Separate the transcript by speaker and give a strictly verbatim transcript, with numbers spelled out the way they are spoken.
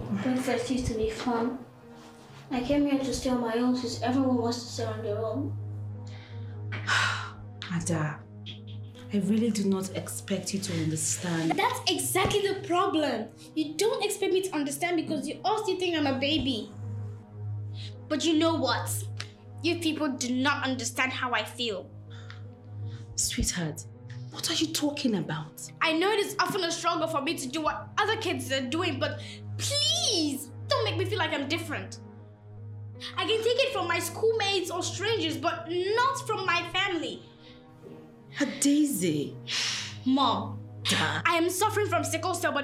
Speaker 1: Breakfast used to be fun. I came here to stay on my own since everyone wants to stay on their own.
Speaker 2: Ada, I really do not expect you to understand.
Speaker 3: That's exactly the problem. You don't expect me to understand because you all still think I'm a baby. But you know what? You people do not understand how I feel.
Speaker 2: Sweetheart, what are you talking about?
Speaker 3: I know it is often a struggle for me to do what other kids are doing, but please don't make me feel like I'm different. I can take it from my schoolmates or strangers, but not from my family.
Speaker 2: Daisy.
Speaker 3: Mom,
Speaker 2: Duh.
Speaker 3: I am suffering from sickle cell, but